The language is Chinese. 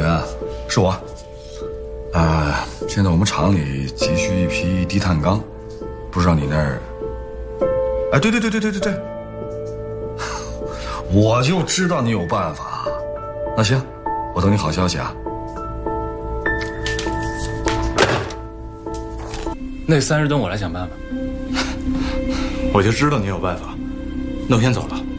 人，是我。现在我们厂里急需一批低碳钢，不知道你那儿？哎，对，我就知道你有办法。那行，我等你好消息啊。 那30吨我来想办法。 我就知道你有办法，那我先走了。